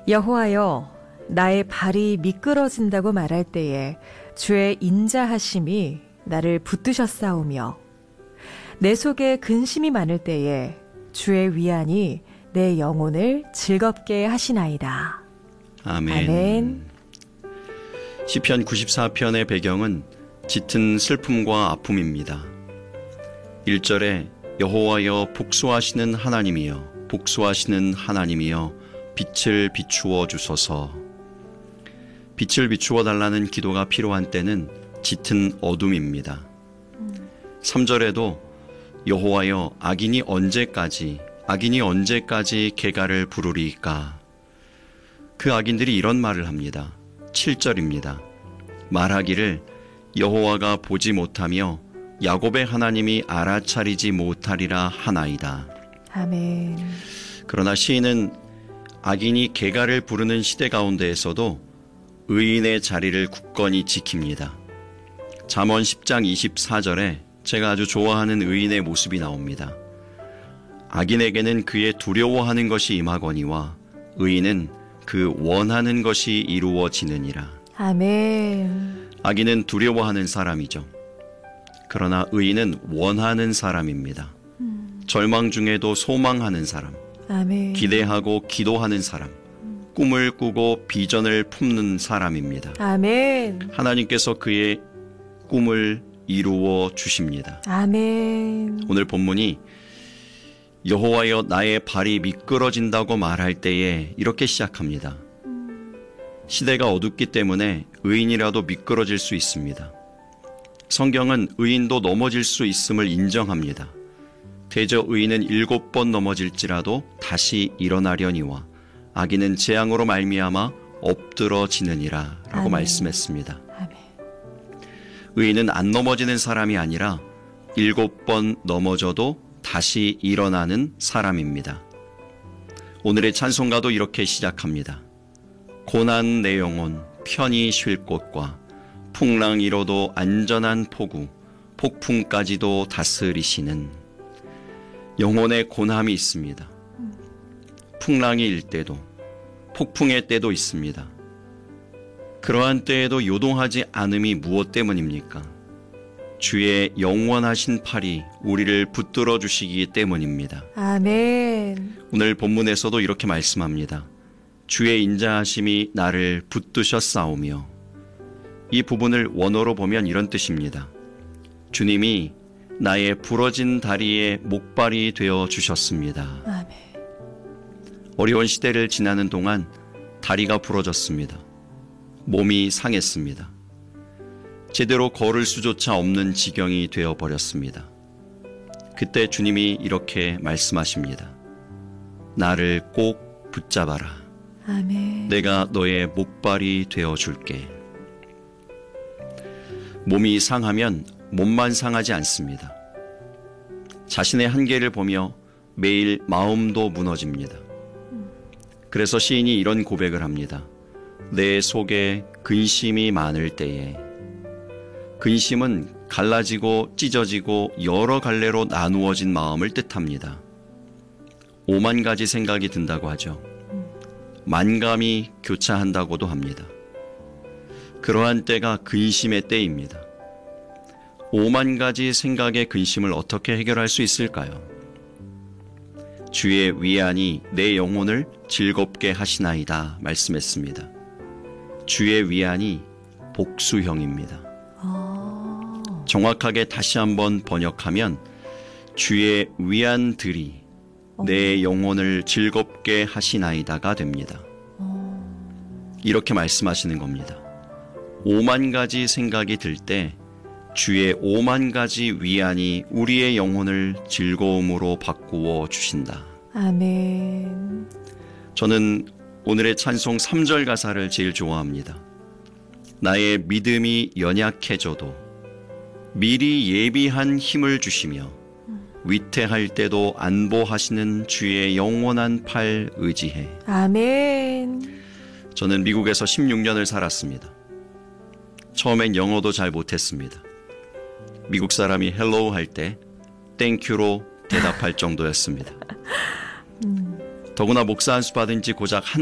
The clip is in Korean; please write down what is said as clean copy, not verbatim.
여호와여, 나의 발이 미끄러진다고 말할 때에 주의 인자하심이 나를 붙드셨사오며 내 속에 근심이 많을 때에 주의 위안이 내 영혼을 즐겁게 하시나이다. 아멘. 아멘. 시편 94편의 배경은 짙은 슬픔과 아픔입니다. 1절에 여호와여 복수하시는 하나님이여 복수하시는 하나님이여 빛을 비추어 주소서. 빛을 비추어 달라는 기도가 필요한 때는 짙은 어둠입니다. 3절에도 여호와여 악인이 언제까지 개가를 부르리까. 그 악인들이 이런 말을 합니다. 7절입니다. 말하기를 여호와가 보지 못하며 야곱의 하나님이 알아차리지 못하리라 하나이다. 아멘. 그러나 시인은 악인이 개가를 부르는 시대 가운데에서도 의인의 자리를 굳건히 지킵니다. 잠언 10장 24절에 제가 아주 좋아하는 의인의 모습이 나옵니다. 악인에게는 그의 두려워하는 것이 임하거니와 의인은 그 원하는 것이 이루어지느니라. 아멘. 악인은 두려워하는 사람이죠. 그러나 의인은 원하는 사람입니다. 절망 중에도 소망하는 사람, 아멘. 기대하고 기도하는 사람, 꿈을 꾸고 비전을 품는 사람입니다. 아멘. 하나님께서 그의 꿈을 이루어 주십니다. 아멘. 오늘 본문이 여호와여 나의 발이 미끄러진다고 말할 때에 이렇게 시작합니다. 시대가 어둡기 때문에 의인이라도 미끄러질 수 있습니다. 성경은 의인도 넘어질 수 있음을 인정합니다. 대저 의인은 7번 넘어질지라도 다시 일어나려니와 악인은 재앙으로 말미암아 엎드러지느니라 라고 아멘. 말씀했습니다. 아멘. 의인은 안 넘어지는 사람이 아니라 7번 넘어져도 다시 일어나는 사람입니다. 오늘의 찬송가도 이렇게 시작합니다. 고난 내 영혼 편히 쉴 곳과 풍랑 이로도 안전한 포구 폭풍까지도 다스리시는. 영혼의 고난이 있습니다. 풍랑이 일 때도 폭풍의 때도 있습니다. 그러한 때에도 요동하지 않음이 무엇 때문입니까? 주의 영원하신 팔이 우리를 붙들어 주시기 때문입니다. 아멘. 오늘 본문에서도 이렇게 말씀합니다. 주의 인자하심이 나를 붙드셨사오며. 이 부분을 원어로 보면 이런 뜻입니다. 주님이 나의 부러진 다리에 목발이 되어 주셨습니다. 아멘. 어려운 시대를 지나는 동안 다리가 부러졌습니다. 몸이 상했습니다. 제대로 걸을 수조차 없는 지경이 되어버렸습니다. 그때 주님이 이렇게 말씀하십니다. 나를 꼭 붙잡아라. 아멘. 내가 너의 목발이 되어줄게. 몸이 상하면 몸만 상하지 않습니다. 자신의 한계를 보며 매일 마음도 무너집니다. 그래서 시인이 이런 고백을 합니다. 내 속에 근심이 많을 때에. 근심은 갈라지고 찢어지고 여러 갈래로 나누어진 마음을 뜻합니다. 5만 가지 생각이 든다고 하죠. 만감이 교차한다고도 합니다. 그러한 때가 근심의 때입니다. 5만 가지 생각의 근심을 어떻게 해결할 수 있을까요? 주의 위안이 내 영혼을 즐겁게 하시나이다 말씀했습니다. 주의 위안이 복수형입니다. 정확하게 다시 한번 번역하면 주의 위안들이 내 영혼을 즐겁게 하시나이다가 됩니다. 이렇게 말씀하시는 겁니다. 5만 가지 생각이 들 때 주의 5만 가지 위안이 우리의 영혼을 즐거움으로 바꾸어 주신다. 아멘. 저는 오늘의 찬송 3절 가사를 제일 좋아합니다. 나의 믿음이 연약해져도 미리 예비한 힘을 주시며 위태할 때도 안보하시는 주의 영원한 팔 의지해. 아멘. 저는 미국에서 16년을 살았습니다. 처음엔 영어도 잘 못했습니다. 미국 사람이 헬로우 할 때 땡큐로 대답할 정도였습니다. 더구나 목사 안수 받은 지 고작 한